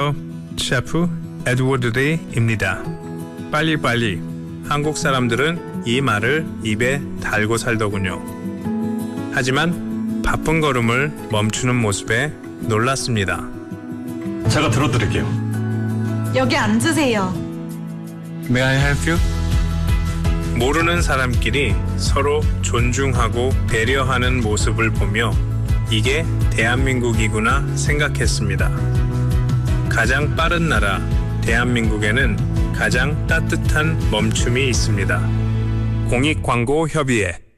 안녕하세요. 셰프 에드워드 데이입니다. 빨리빨리. 한국 사람들은 이 말을 입에 달고 살더군요. 하지만 바쁜 걸음을 멈추는 모습에 놀랐습니다. 제가 들어드릴게요. 여기 앉으세요. May I help you? 모르는 사람끼리 서로 존중하고 배려하는 모습을 보며 이게 대한민국이구나 생각했습니다. 가장 빠른 나라 대한민국에는 가장 따뜻한 멈춤이 있습니다. 공익광고협의회